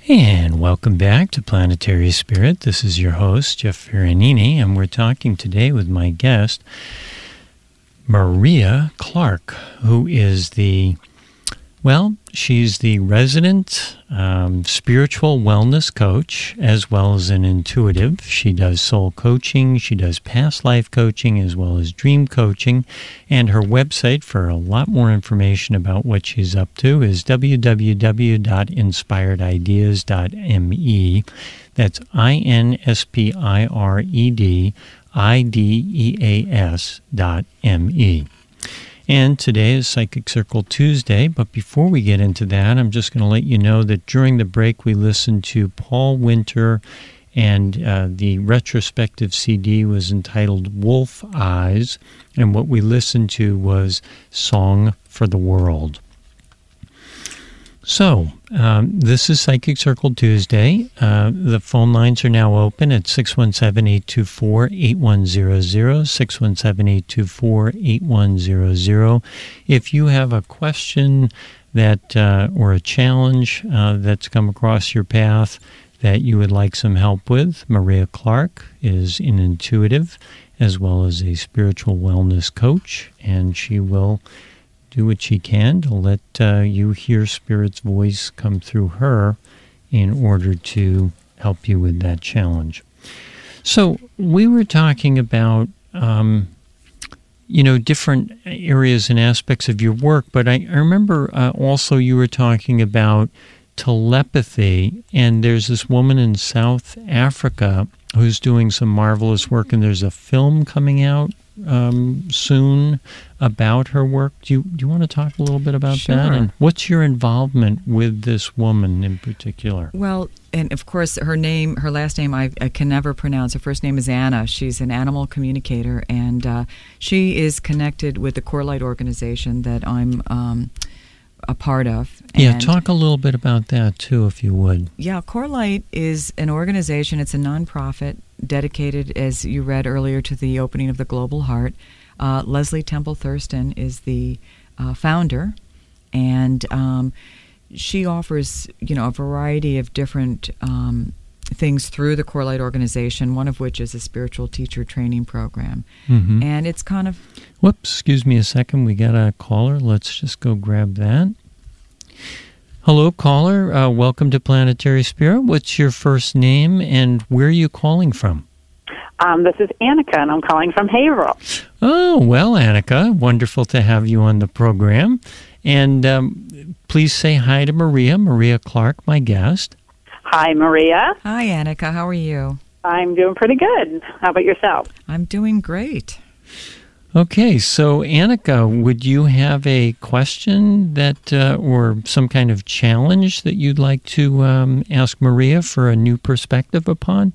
And welcome back to Planetary Spirit. This is your host, Jeff Ferranini, and we're talking today with my guest, Maria Clark, who is she's the resident spiritual wellness coach as well as an intuitive. She does soul coaching, she does past life coaching as well as dream coaching, and her website for a lot more information about what she's up to is www.inspiredIdeas.me. That's INSPIREDIDEAS.me. And today is Psychic Circle Tuesday, but before we get into that, I'm just going to let you know that during the break we listened to Paul Winter, and the retrospective CD was entitled Wolf Eyes, and what we listened to was Song for the World. So, this is Psychic Circle Tuesday. The phone lines are now open at 617-824-8100, 617-824-8100. If you have a question that or a challenge that's come across your path that you would like some help with, Maria Clark is an intuitive as well as a spiritual wellness coach, and she will do what she can to let you hear Spirit's voice come through her in order to help you with that challenge. So we were talking about, different areas and aspects of your work, but I remember also you were talking about telepathy, and there's this woman in South Africa who's doing some marvelous work, and there's a film coming out soon about her work. Do you want to talk a little bit about that? And what's your involvement with this woman in particular? Well, and of course, her last name I can never pronounce. Her first name is Anna. She's an animal communicator, and she is connected with the Core Light organization that I'm a part of. And talk a little bit about that too, if you would. Yeah, Core Light is an organization. It's a nonprofit dedicated, as you read earlier, to the opening of the global heart. Leslie Temple Thurston is the founder, and she offers, a variety of different things through the Core Light organization, one of which is a spiritual teacher training program. Mm-hmm. And it's kind of... Whoops, excuse me a second. We got a caller. Let's just go grab that. Hello, caller. Welcome to Planetary Spirit. What's your first name and where are you calling from? This is Annika, and I'm calling from Haverhill. Oh, well, Annika, wonderful to have you on the program. And please say hi to Maria Clark, my guest. Hi, Maria. Hi, Annika. How are you? I'm doing pretty good. How about yourself? I'm doing great. Okay, so Annika, would you have a question that or some kind of challenge that you'd like to ask Maria for a new perspective upon?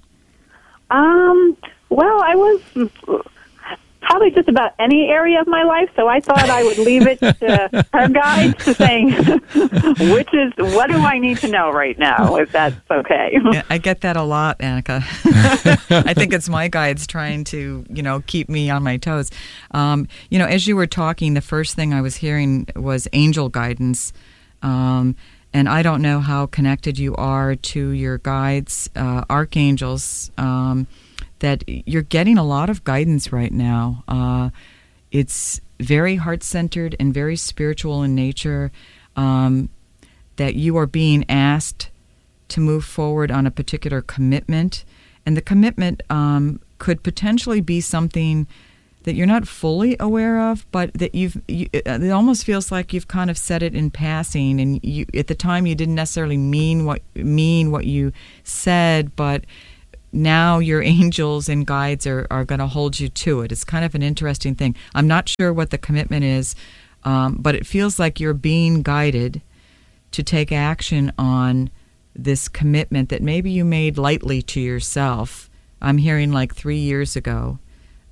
Well, I was probably just about any area of my life, so I thought I would leave it to her guides to saying, what do I need to know right now, if that's okay. Yeah, I get that a lot, Annika. I think it's my guides trying to, keep me on my toes. As you were talking, the first thing I was hearing was angel guidance. And I don't know how connected you are to your guides, archangels, that you're getting a lot of guidance right now. It's very heart-centered and very spiritual in nature, that you are being asked to move forward on a particular commitment. And the commitment could potentially be something that you're not fully aware of, but that it almost feels like you've kind of said it in passing, and you, at the time you didn't necessarily mean what you said, but now your angels and guides are going to hold you to it. It's kind of an interesting thing. I'm not sure what the commitment is, but it feels like you're being guided to take action on this commitment that maybe you made lightly to yourself. I'm hearing like 3 years ago.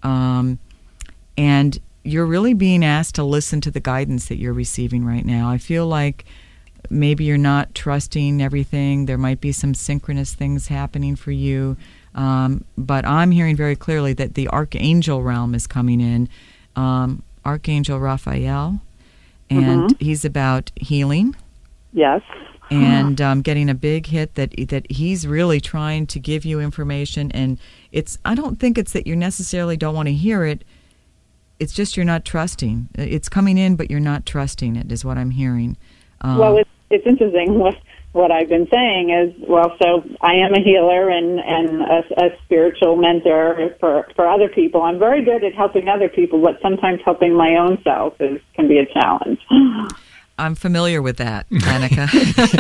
And you're really being asked to listen to the guidance that you're receiving right now. I feel like maybe you're not trusting everything. There might be some synchronous things happening for you. But I'm hearing very clearly that the archangel realm is coming in. Archangel Raphael, and he's about healing. Yes. and getting a big hit that he's really trying to give you information. And I don't think it's that you necessarily don't want to hear it. It's just you're not trusting. It's coming in, but you're not trusting it, is what I'm hearing. Well, it's interesting. What I've been saying is, well, so I am a healer and a spiritual mentor for other people. I'm very good at helping other people, but sometimes helping my own self can be a challenge. I'm familiar with that, Annika.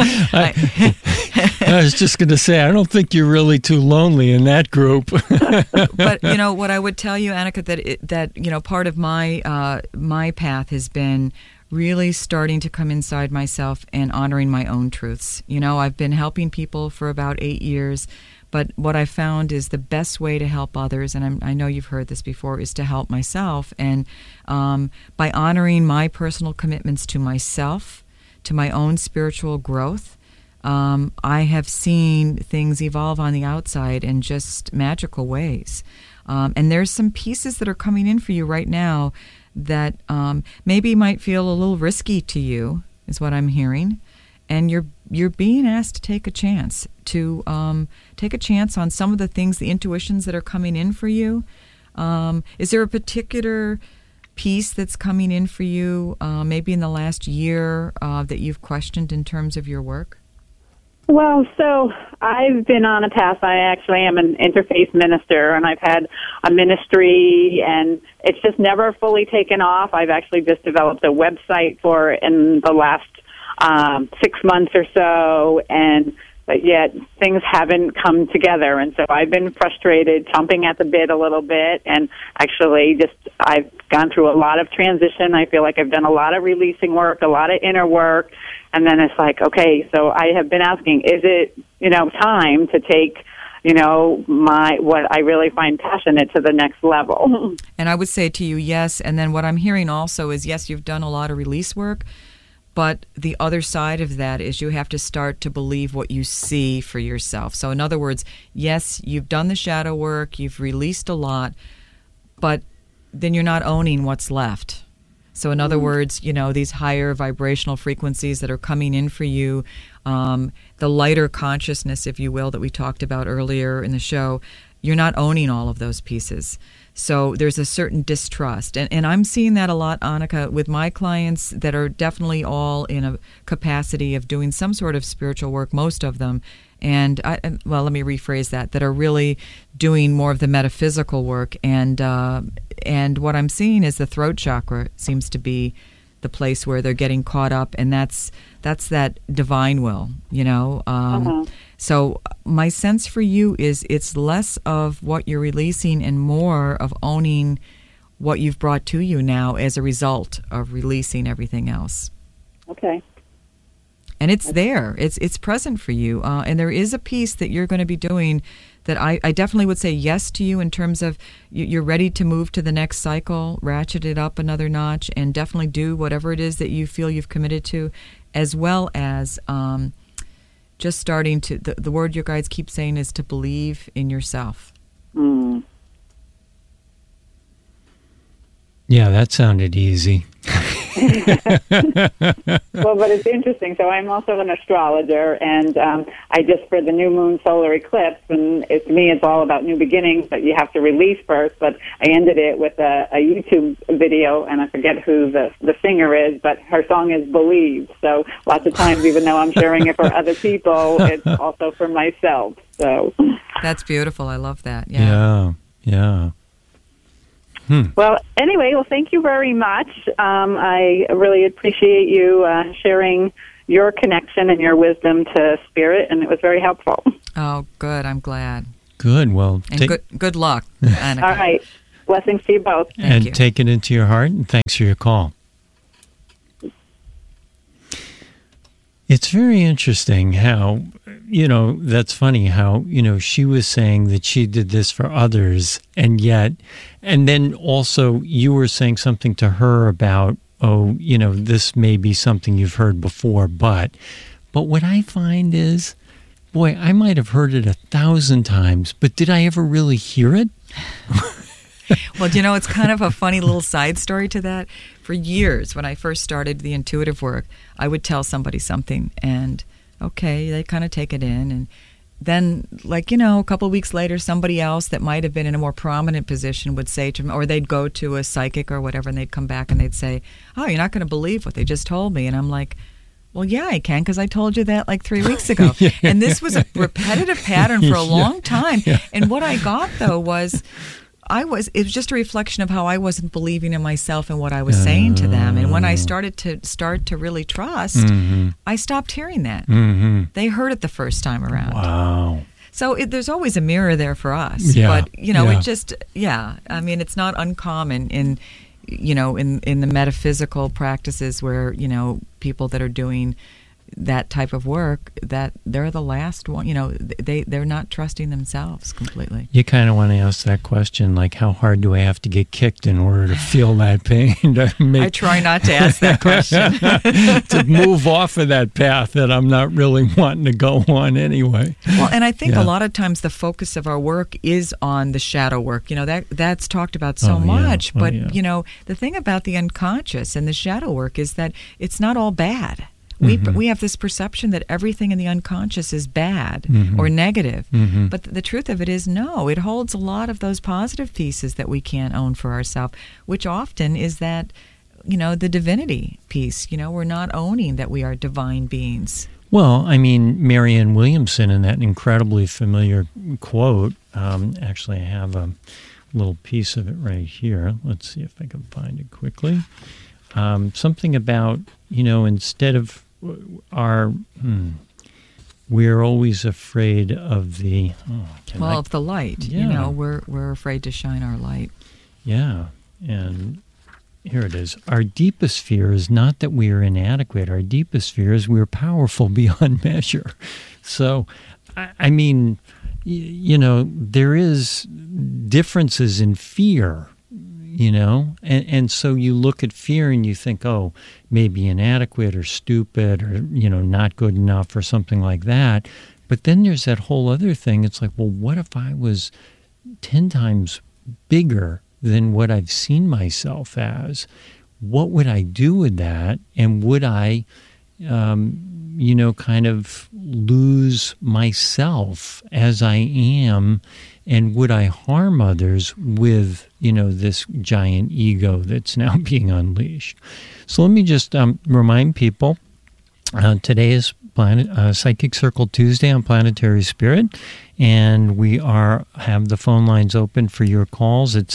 I was just going to say, I don't think you're really too lonely in that group. But what I would tell you, Annika, that part of my path has been really starting to come inside myself and honoring my own truths. I've been helping people for about 8 years, but what I found is the best way to help others, and I know you've heard this before, is to help myself. And by honoring my personal commitments to myself, to my own spiritual growth, I have seen things evolve on the outside in just magical ways. And there's some pieces that are coming in for you right now that maybe might feel a little risky to you, is what I'm hearing. And you're being asked to take a chance, on some of the things, the intuitions that are coming in for you. Is there a particular piece that's coming in for you, maybe in the last year, that you've questioned in terms of your work? Well, so I've been on a path. I actually am an interfaith minister, and I've had a ministry, and it's just never fully taken off. I've actually just developed a website for it in the last 6 months or so, but yet things haven't come together. And so I've been frustrated, chomping at the bit a little bit, and actually I've gone through a lot of transition. I feel like I've done a lot of releasing work, a lot of inner work, and then it's like, okay, so I have been asking, is it, time to take, what I really find passionate to the next level? And I would say to you, yes. And then what I'm hearing also is, yes, you've done a lot of release work, but the other side of that is you have to start to believe what you see for yourself. So in other words, yes, you've done the shadow work, you've released a lot, but then you're not owning what's left. So in other words, these higher vibrational frequencies that are coming in for you, the lighter consciousness, if you will, that we talked about earlier in the show, you're not owning all of those pieces. So there's a certain distrust. And I'm seeing that a lot, Annika, with my clients that are definitely all in a capacity of doing some sort of spiritual work, most of them. And let me rephrase that are really doing more of the metaphysical work. And what I'm seeing is the throat chakra seems to be the place where they're getting caught up, and that's that divine will, So my sense for you is it's less of what you're releasing and more of owning what you've brought to you now as a result of releasing everything else. Okay. And it's there. It's present for you. And there is a piece that you're going to be doing that I definitely would say yes to you in terms of you're ready to move to the next cycle, ratchet it up another notch, and definitely do whatever it is that you feel you've committed to, as well as just starting to, the word your guides keep saying is to believe in yourself. Mm. Yeah, that sounded easy. Well, but it's interesting. So I'm also an astrologer, and I just, for the new moon solar eclipse, and to me it's all about new beginnings, but you have to release first. But I ended it with a YouTube video, and I forget who the singer is, but her song is Believe. So lots of times, even though I'm sharing it for other people, it's also for myself. So that's beautiful. I love that. Yeah. Well, anyway, thank you very much. I really appreciate you sharing your connection and your wisdom to spirit, and it was very helpful. Oh, good. I'm glad. Good. Well, and good luck, Annika. All right. Blessings to you both. Thank you. Take it into your heart, and thanks for your call. It's very interesting how, that's funny how, she was saying that she did this for others, and then also you were saying something to her about, this may be something you've heard before, but what I find is, boy, I might have heard it 1,000 times, but did I ever really hear it? Well, it's kind of a funny little side story to that. For years, when I first started the intuitive work, I would tell somebody something, and okay, they kind of take it in. And then, like, a couple of weeks later, somebody else that might have been in a more prominent position would say to me, or they'd go to a psychic or whatever, and they'd come back and they'd say, oh, you're not going to believe what they just told me. And I'm like, well, yeah, I can, because I told you that like 3 weeks ago. Yeah. And this was a repetitive pattern for a long time. Yeah. And what I got, though, was it was just a reflection of how I wasn't believing in myself and what I was saying to them. And when I started to really trust, I stopped hearing that. They heard it the first time around. Wow. So there's always a mirror there for us. Yeah. But, it just, I mean, it's not uncommon in the metaphysical practices where, people that are doing that type of work, that they're the last one, they're not trusting themselves completely. You kind of want to ask that question, like, how hard do I have to get kicked in order to feel that pain? I try not to ask that question. To move off of that path that I'm not really wanting to go on anyway. Well, and I think a lot of times the focus of our work is on the shadow work. That's talked about so much. But, the thing about the unconscious and the shadow work is that it's not all bad. We have this perception that everything in the unconscious is bad or negative. But the truth of it is, no, it holds a lot of those positive pieces that we can't own for ourselves, which often is that, the divinity piece. We're not owning that we are divine beings. Well, I mean, Marianne Williamson, in that incredibly familiar quote, actually I have a little piece of it right here. Let's see if I can find it quickly. Something about, instead of we're always afraid of the of the light. Yeah. We're afraid to shine our light. Yeah, and here it is. Our deepest fear is not that we are inadequate. Our deepest fear is we're powerful beyond measure. So, I mean, there is differences in fear. And so you look at fear and you think, oh, maybe inadequate or stupid or, not good enough or something like that. But then there's that whole other thing. It's like, well, what if I was 10 times bigger than what I've seen myself as? What would I do with that? And would I, kind of lose myself as I am? And would I harm others with, this giant ego that's now being unleashed? So let me just remind people, today is Psychic Circle Tuesday on Planetary Spirit, and we have the phone lines open for your calls at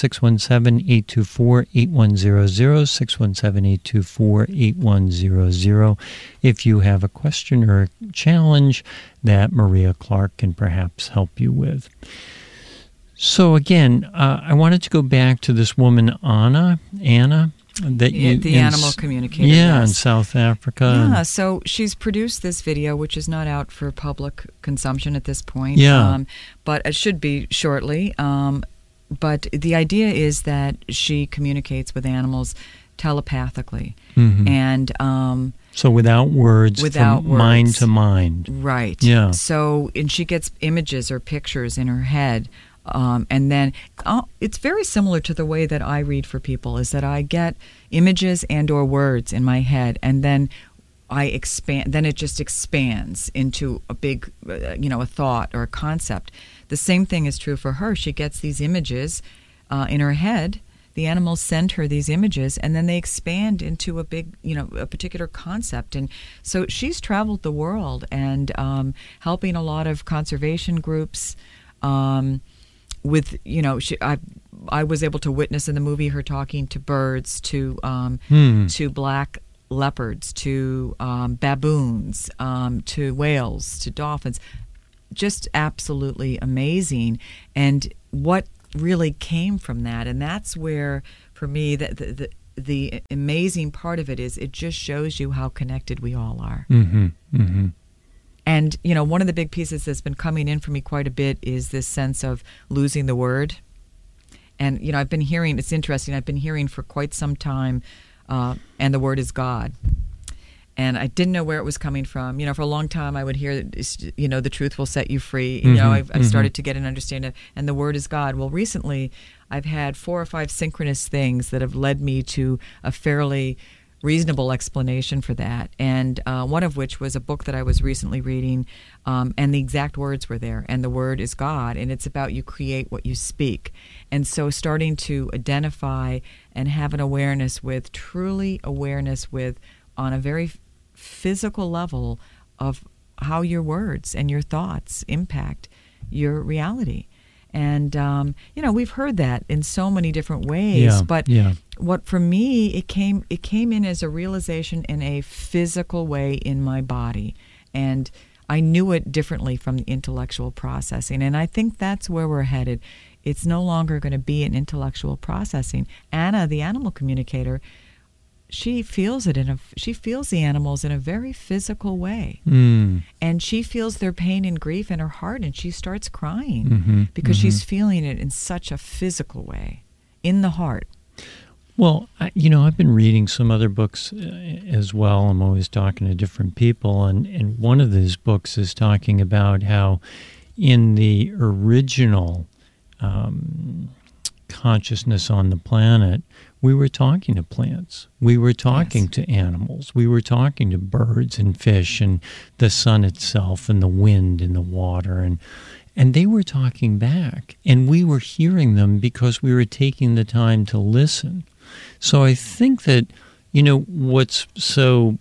617-824-8100, 617-824-8100, if you have a question or a challenge that Maria Clark can perhaps help you with. So again, I wanted to go back to this woman, Anna, that the animal communicator. Yeah, yes. in South Africa. Yeah, so she's produced this video, which is not out for public consumption at this point. Yeah. But it should be shortly. But the idea is that she communicates with animals telepathically. And so without words, mind to mind. Right. Yeah. So, and she gets images or pictures in her head. And then it's very similar to the way that I read for people, is that I get images and or words in my head, and then I expand. Then it just expands into a big, a thought or a concept. The same thing is true for her. She gets these images in her head. The animals send her these images, and then they expand into a big, a particular concept. And so she's traveled the world and helping a lot of conservation groups. With I was able to witness in the movie her talking to birds, to black leopards, to baboons, to whales, to dolphins. Just absolutely amazing. And what really came from that, and that's where, for me, the amazing part of it is it just shows you how connected we all are. And, one of the big pieces that's been coming in for me quite a bit is this sense of losing the word. And, I've been hearing, it's interesting, I've been hearing for quite some time, and the word is God. And I didn't know where it was coming from. For a long time I would hear, the truth will set you free. I've started to get an understanding of, and the word is God. Well, recently I've had 4 or 5 synchronous things that have led me to a fairly reasonable explanation for that. And one of which was a book that I was recently reading, and the exact words were there. And the word is God, and it's about you create what you speak. And so starting to identify and have an awareness with, truly awareness with, on a very physical level of how your words and your thoughts impact your reality. And, we've heard that in so many different ways, but what for me, it came in as a realization in a physical way in my body. And I knew it differently from the intellectual processing. And I think that's where we're headed. It's no longer going to be an intellectual processing. Anna, the animal communicator, she feels the animals in a very physical way. And she feels their pain and grief in her heart, and she starts crying because she's feeling it in such a physical way in the heart. Well, I've been reading some other books as well. I'm always talking to different people, and one of these books is talking about how in the original consciousness on the planet, we were talking to plants. We were talking to animals. We were talking to birds and fish and the sun itself and the wind and the water. And they were talking back. And we were hearing them because we were taking the time to listen. So I think that, what's so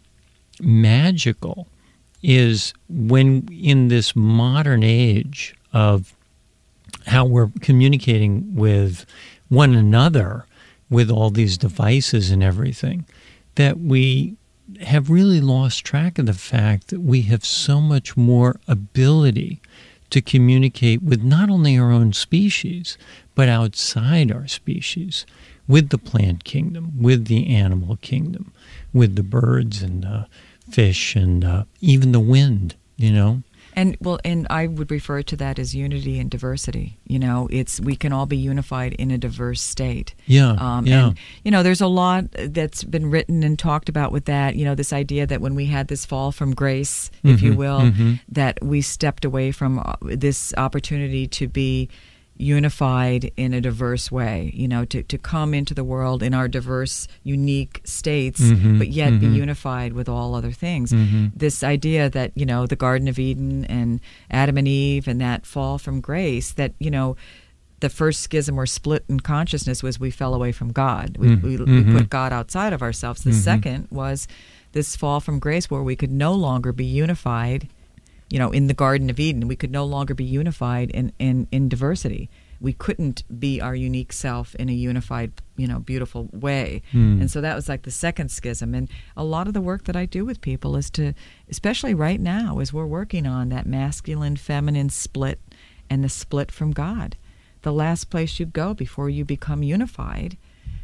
magical is when in this modern age of how we're communicating with one another with all these devices and everything, that we have really lost track of the fact that we have so much more ability to communicate with not only our own species, but outside our species, with the plant kingdom, with the animal kingdom, with the birds and the fish and even the wind, And I would refer to that as unity and diversity. We can all be unified in a diverse state. And there's a lot that's been written and talked about with that. This idea that when we had this fall from grace, if you will, that we stepped away from this opportunity to be unified in a diverse way, to come into the world in our diverse, unique states, but yet be unified with all other things. This idea that, the Garden of Eden and Adam and Eve and that fall from grace, that, the first schism or split in consciousness was we fell away from God. We put God outside of ourselves. The second was this fall from grace where we could no longer be unified. In the Garden of Eden, we could no longer be unified in diversity. We couldn't be our unique self in a unified, beautiful way. And so that was like the second schism. And a lot of the work that I do with people is to, especially right now, as we're working on that masculine-feminine split and the split from God. The last place you go before you become unified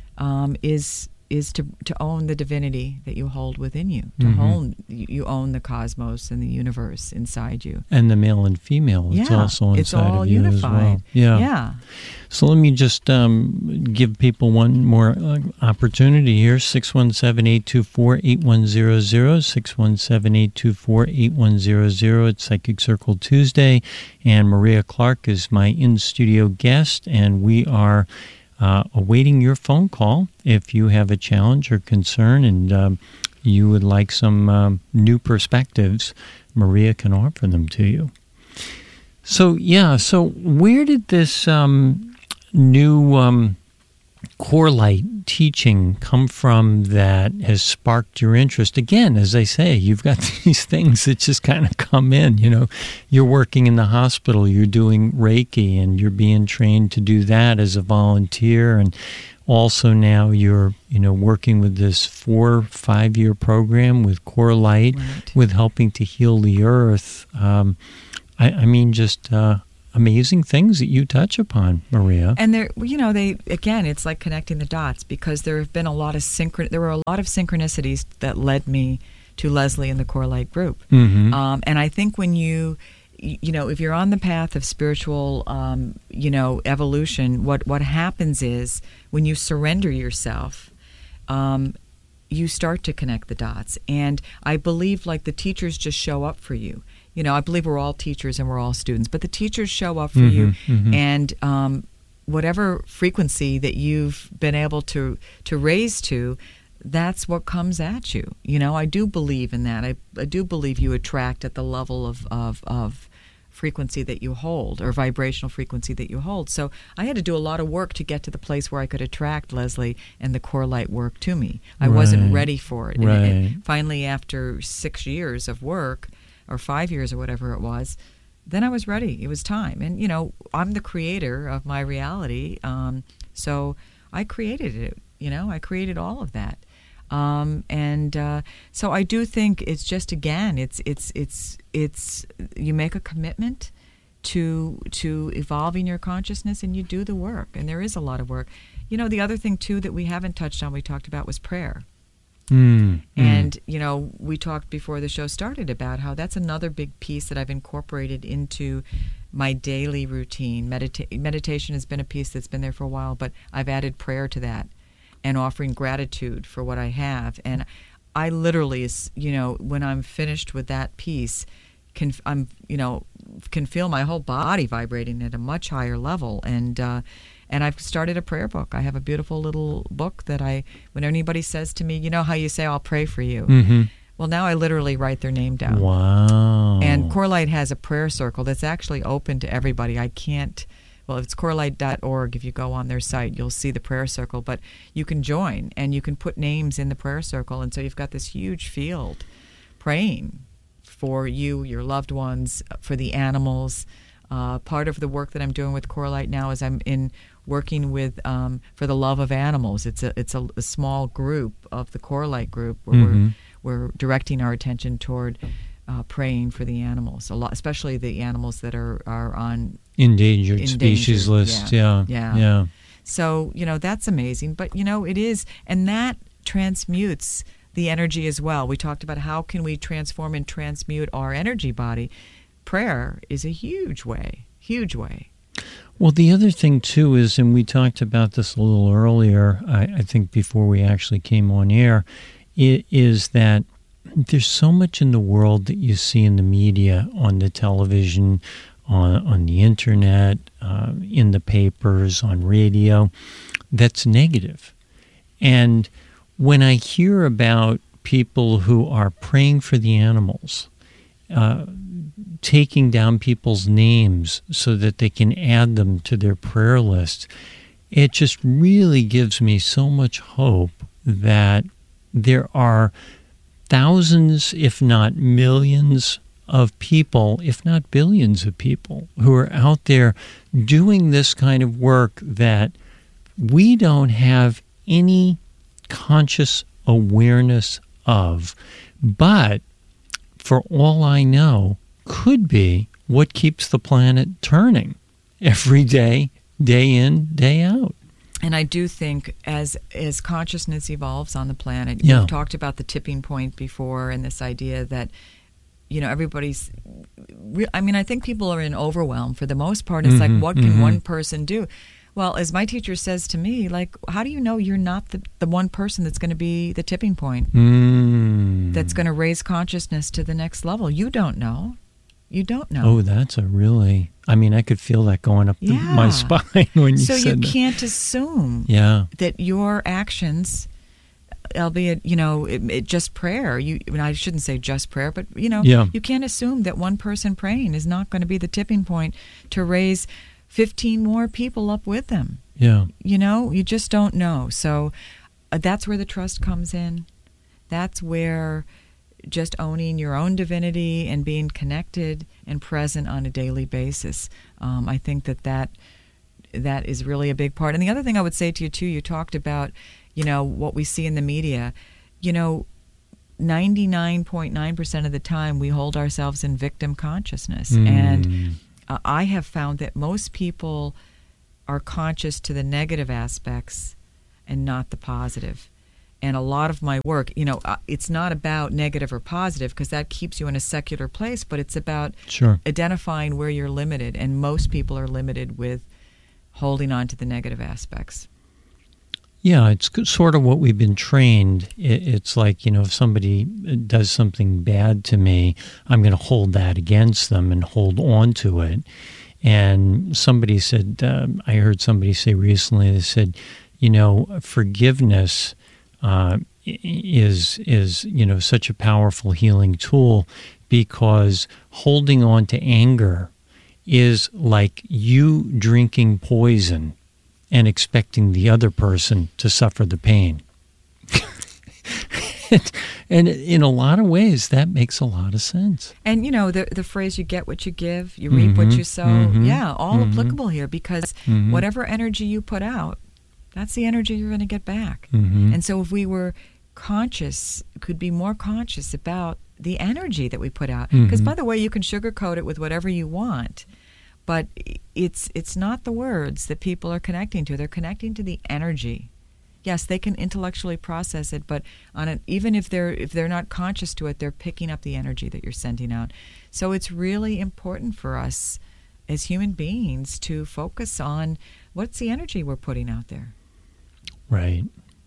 is to own the divinity that you hold within you. You own the cosmos and the universe inside you. And the male and female, it's also inside it's all of you unified. as well. Yeah. So let me just give people one more opportunity here. 617-824-8100, 617-824-8100. It's Psychic Circle Tuesday, and Maria Clark is my in-studio guest, and we are awaiting your phone call if you have a challenge or concern and you would like some new perspectives. Maria can offer them to you. So where did this new core light teaching come from that has sparked your interest? Again, as I say, you've got these things that just kind of come in. You're working in the hospital, you're doing Reiki, and you're being trained to do that as a volunteer, and also now you're working with this 4-5 year program with Core Light, with helping to heal the earth. Amazing things that you touch upon, Maria. And it's like connecting the dots, because there have been a lot of synchronicities that led me to Leslie and the Core Light group. And I think when if you're on the path of spiritual, evolution, what happens is when you surrender yourself, you start to connect the dots. And I believe like the teachers just show up for you. I believe we're all teachers and we're all students, but the teachers show up for you, and whatever frequency that you've been able to raise to, that's what comes at you. You know, I do believe in that. I do believe you attract at the level of frequency that you hold, or vibrational frequency that you hold. So I had to do a lot of work to get to the place where I could attract Leslie and the core light work to me. I wasn't ready for it. And finally, after 6 years of work, or 5 years, or whatever it was, then I was ready. It was time. And, you know, I'm the creator of my reality. So I created it. You know, I created all of that. So I do think it's just, again, it's you make a commitment to evolving your consciousness, and you do the work, and there is a lot of work. You know, the other thing too that we haven't touched on, we talked about, was prayer. And, you know, we talked before the show started about how that's another big piece that I've incorporated into my daily routine. Meditation has been a piece that's been there for a while, but I've added prayer to that, and offering gratitude for what I have. And I literally, you know, when I'm finished with that piece, can feel my whole body vibrating at a much higher level. And I've started a prayer book. I have a beautiful little book that when anybody says to me, you know how you say, I'll pray for you. Mm-hmm. Well, now I literally write their name down. Wow. And Corelight has a prayer circle that's actually open to everybody. Well, it's corelight.org. If you go on their site, you'll see the prayer circle. But you can join, and you can put names in the prayer circle. And so you've got this huge field praying for you, your loved ones, for the animals. Part of the work that I'm doing with Corelight now is I'm working with for the love of animals. It's a small group of the Corelight group where we're directing our attention toward praying for the animals, a lot, especially the animals that are on endangered species list. Yeah. So, you know, that's amazing. But, you know, it is, and that transmutes the energy as well. We talked about how can we transform and transmute our energy body. Prayer is a huge way. Well, the other thing, too, is, and we talked about this a little earlier, I think before we actually came on air, is that there's so much in the world that you see in the media, on the television, on the internet, in the papers, on radio, that's negative. And when I hear about people who are praying for the animals, taking down people's names so that they can add them to their prayer list, it just really gives me so much hope that there are thousands, if not millions, of people, if not billions of people, who are out there doing this kind of work that we don't have any conscious awareness of, but for all I know, could be what keeps the planet turning every day, day in, day out. And I do think as consciousness evolves on the planet, you've talked about the tipping point before, and this idea that, you know, everybody's, I mean, I think people are in overwhelm for the most part. It's like, what can one person do? Well, as my teacher says to me, like, how do you know you're not the one person that's going to be the tipping point, that's going to raise consciousness to the next level? You don't know. You don't know. Oh, that's a really, I mean, I could feel that going up my spine when you said that. So you can't assume that your actions, albeit, you know, it just prayer, I shouldn't say just prayer, but, you know, you can't assume that one person praying is not going to be the tipping point to raise 15 more people up with them. Yeah. You know, you just don't know. So that's where the trust comes in. That's where just owning your own divinity and being connected and present on a daily basis. I think that is really a big part. And the other thing I would say to you, too, you talked about, you know, what we see in the media. You know, 99.9% of the time we hold ourselves in victim consciousness. And I have found that most people are conscious to the negative aspects and not the positive. And a lot of my work, you know, it's not about negative or positive, because that keeps you in a secular place, but it's about identifying where you're limited. And most people are limited with holding on to the negative aspects. Yeah, it's sort of what we've been trained. It's like, you know, if somebody does something bad to me, I'm going to hold that against them and hold on to it. And somebody said, I heard somebody say recently, they said, you know, forgiveness is such a powerful healing tool, because holding on to anger is like you drinking poison and expecting the other person to suffer the pain. And in a lot of ways, that makes a lot of sense. And, the phrase, you get what you give, you reap what you sow, all applicable here, because whatever energy you put out, that's the energy you're going to get back. And so if we were could be more conscious about the energy that we put out, because, by the way, you can sugarcoat it with whatever you want, but it's not the words that people are connecting to. They're connecting to the energy. Yes, they can intellectually process it, but even if they're not conscious to it, they're picking up the energy that you're sending out. So it's really important for us as human beings to focus on what's the energy we're putting out there. Right.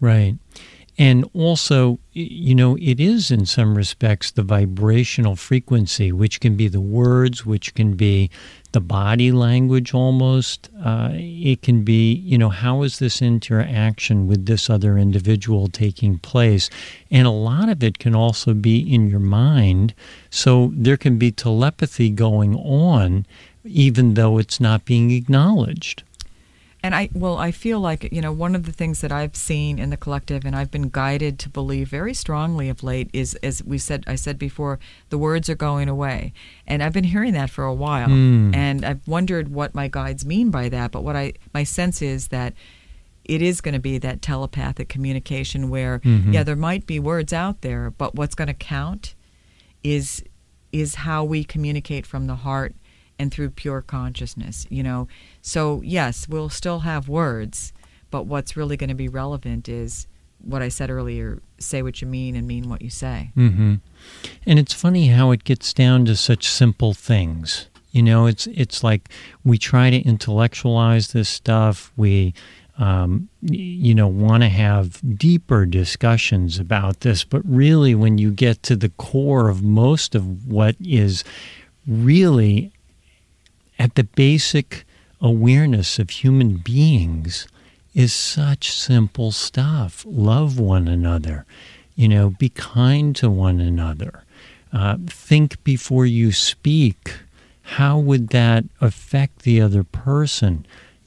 And also, it is in some respects the vibrational frequency, which can be the words, which can be the body language almost. It can be, how is this interaction with this other individual taking place? And a lot of it can also be in your mind. So there can be telepathy going on, even though it's not being acknowledged. And I feel like, one of the things that I've seen in the collective, and I've been guided to believe very strongly of late, is, as I said before, the words are going away. And I've been hearing that for a while. And I've wondered what my guides mean by that. But my sense is that it is going to be that telepathic communication where, there might be words out there, but what's going to count is how we communicate from the heart and through pure consciousness, So, yes, we'll still have words, but what's really going to be relevant is what I said earlier, say what you mean and mean what you say. And it's funny how it gets down to such simple things. It's like we try to intellectualize this stuff. We, want to have deeper discussions about this, but really when you get to the core of most of what is really at the basic awareness of human beings is such simple stuff. Love one another, be kind to one another. Think before you speak. How would that affect the other person?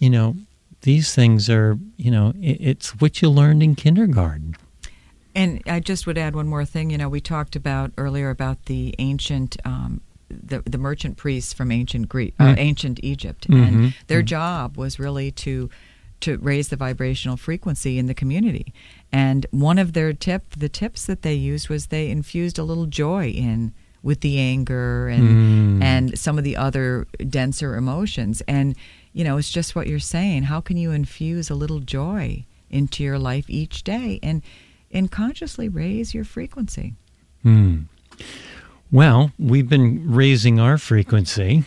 These things are, it's what you learned in kindergarten. And I just would add one more thing. We talked about earlier about the ancient the merchant priests from ancient Egypt, and their job was really to raise the vibrational frequency in the community. And one of the tips that they used was they infused a little joy in with the anger and some of the other denser emotions. And it's just what you're saying. How can you infuse a little joy into your life each day and consciously raise your frequency? Well, we've been raising our frequency.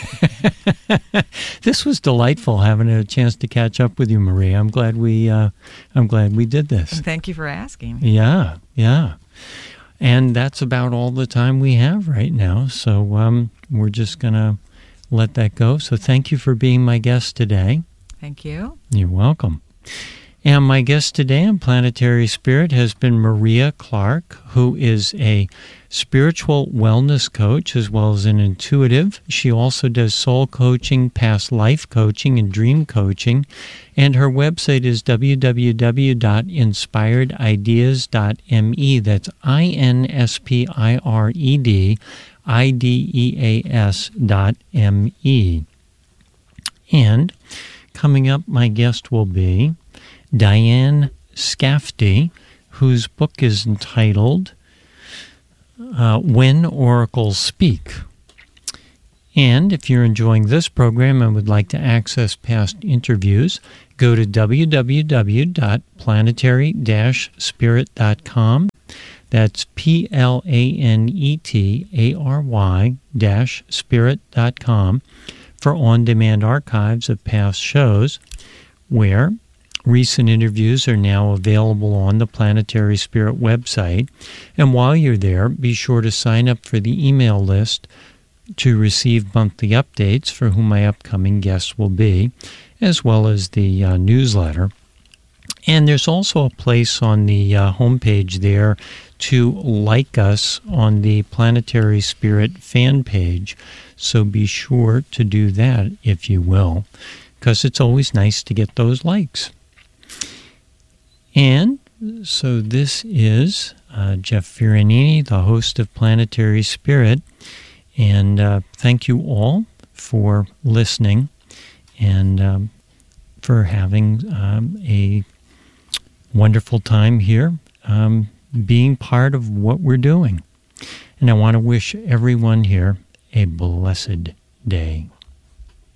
This was delightful having a chance to catch up with you, Maria. I'm glad we did this. Thank you for asking. Yeah. And that's about all the time we have right now. So we're just going to let that go. So thank you for being my guest today. Thank you. You're welcome. And my guest today on Planetary Spirit has been Maria Clark, who is a spiritual wellness coach as well as an intuitive. She also does soul coaching, past life coaching, and dream coaching. And her website is www.inspiredIdeas.me. That's INSPIREDIDEAS.me. And coming up, my guest will be Diane Skafte, whose book is entitled When Oracles Speak. And if you're enjoying this program and would like to access past interviews, go to www.planetary-spirit.com. That's planetary-spirit.com for on-demand archives of past shows, where recent interviews are now available on the Planetary Spirit website. And while you're there, be sure to sign up for the email list to receive monthly updates for who my upcoming guests will be, as well as the newsletter. And there's also a place on the homepage there to like us on the Planetary Spirit fan page. So be sure to do that if you will, because it's always nice to get those likes. And so this is Jeff Fiorentini, the host of Planetary Spirit. And thank you all for listening and for having a wonderful time here, being part of what we're doing. And I want to wish everyone here a blessed day.